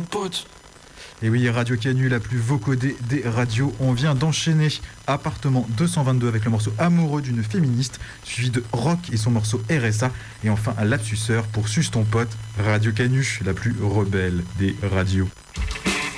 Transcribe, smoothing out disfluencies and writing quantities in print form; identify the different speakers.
Speaker 1: pote.
Speaker 2: Et oui, Radio Canu, la plus vocodée des radios. On vient d'enchaîner Appartement 222 avec le morceau Amoureux d'une féministe, suivi de Rock et son morceau RSA. Et enfin, un lapsuseur pour Suce ton pote, Radio Canu, la plus rebelle des radios.